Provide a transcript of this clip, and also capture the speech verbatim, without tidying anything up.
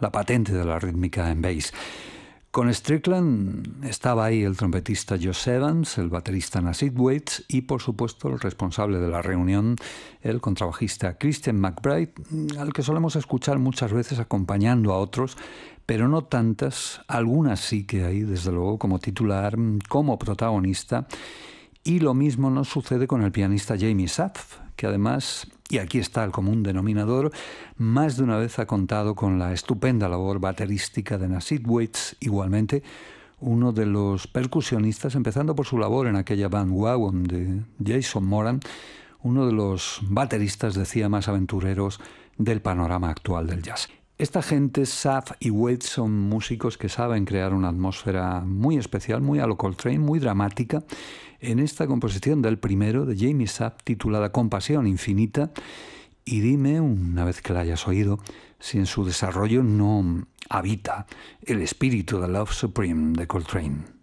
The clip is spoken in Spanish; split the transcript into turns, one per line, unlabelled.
la patente de la rítmica en bass. Con Strickland estaba ahí el trompetista Josh Evans, el baterista Nasid Waits y, por supuesto, el responsable de la reunión, el contrabajista Christian McBride, al que solemos escuchar muchas veces acompañando a otros, pero no tantas, algunas sí que hay, desde luego, como titular, como protagonista. Y lo mismo nos sucede con el pianista Jamie Zapf, que además, y aquí está el común denominador, más de una vez ha contado con la estupenda labor baterística de Nasid Waits, igualmente uno de los percusionistas, empezando por su labor en aquella band Wagon de Jason Moran, uno de los bateristas, decía, más aventureros del panorama actual del jazz. Esta gente, Zapf y Waits, son músicos que saben crear una atmósfera muy especial, muy a lo Coltrane, muy dramática. En esta composición del primero, de Jamie Zapf, titulada Compasión Infinita, y dime, una vez que la hayas oído, si en su desarrollo no habita el espíritu de Love Supreme de Coltrane.